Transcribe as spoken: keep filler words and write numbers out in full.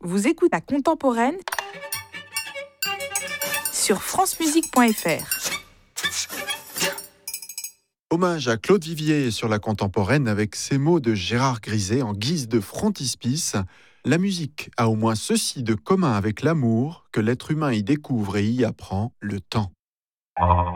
Vous écoutez la contemporaine sur francemusique point f r. Hommage à Claude Vivier sur la contemporaine avec ces mots de Gérard Griset en guise de frontispice. La musique a au moins ceci de commun avec l'amour que l'être humain y découvre et y apprend le temps.